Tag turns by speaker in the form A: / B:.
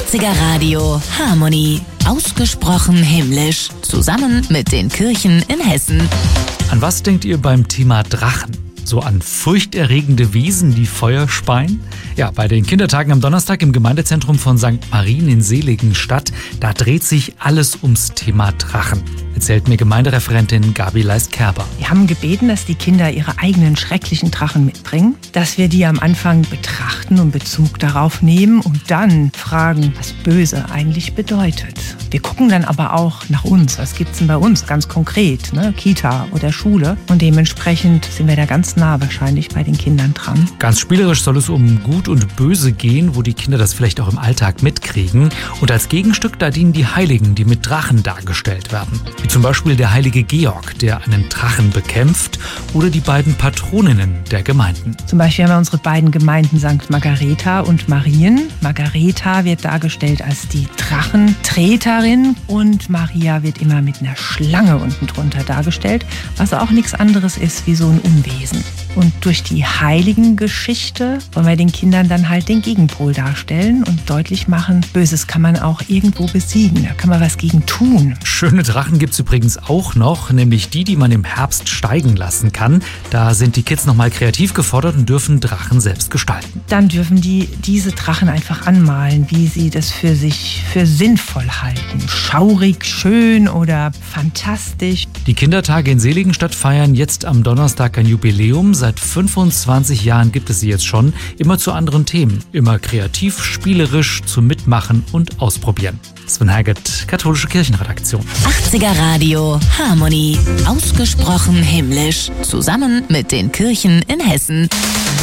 A: 80er Radio Harmonie. Ausgesprochen himmlisch. Zusammen mit den Kirchen in Hessen.
B: An was denkt ihr beim Thema Drachen? So an furchterregende Wesen, die Feuer speien? Ja, bei den Kindertagen am Donnerstag im Gemeindezentrum von St. Marien in Seligenstadt, da dreht sich alles ums Thema Drachen. Erzählt mir Gemeindereferentin Gabi Leist-Kerber.
C: Wir haben gebeten, dass die Kinder ihre eigenen schrecklichen Drachen mitbringen, dass wir die am Anfang betrachten und Bezug darauf nehmen und dann fragen, was böse eigentlich bedeutet. Wir gucken dann aber auch nach uns. Was gibt's denn bei uns ganz konkret, ne? Kita oder Schule. Und dementsprechend sind wir da ganz nah wahrscheinlich bei den Kindern dran.
B: Ganz spielerisch soll es um Gut und Böse gehen, wo die Kinder das vielleicht auch im Alltag mitkriegen. Und als Gegenstück, da dienen die Heiligen, die mit Drachen dargestellt werden. Wie zum Beispiel der heilige Georg, der einen Drachen bekämpft, oder die beiden Patroninnen der Gemeinden.
C: Zum Beispiel haben wir unsere beiden Gemeinden St. Margareta und Marien. Margareta wird dargestellt als die Drachentreterin und Maria wird immer mit einer Schlange unten drunter dargestellt, was auch nichts anderes ist wie so ein Unwesen. Und durch die Heiligengeschichte wollen wir den Kindern dann halt den Gegenpol darstellen und deutlich machen, Böses kann man auch irgendwo besiegen, da kann man was gegen tun.
B: Schöne Drachen gibt es übrigens auch noch, nämlich die man im Herbst steigen lassen kann. Da sind die Kids nochmal kreativ gefordert und dürfen Drachen selbst gestalten.
C: Dann dürfen die diese Drachen einfach anmalen, wie sie das für sich für sinnvoll halten. Schaurig, schön oder fantastisch.
B: Die Kindertage in Seligenstadt feiern jetzt am Donnerstag ein Jubiläum. Seit 25 Jahren gibt es sie jetzt schon, immer zu anderen Themen. Immer kreativ, spielerisch, zum Mitmachen und Ausprobieren. Sven Haggett, Katholische Kirchenredaktion.
A: 80er Radio Harmonie. Ausgesprochen himmlisch. Zusammen mit den Kirchen in Hessen.